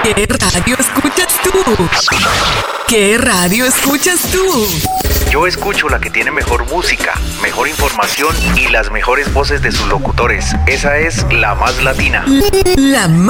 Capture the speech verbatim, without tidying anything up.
¿Qué radio escuchas tú? ¿Qué radio escuchas tú? Yo escucho la que tiene mejor música, mejor información y las mejores voces de sus locutores. Esa es La Más Latina. La Más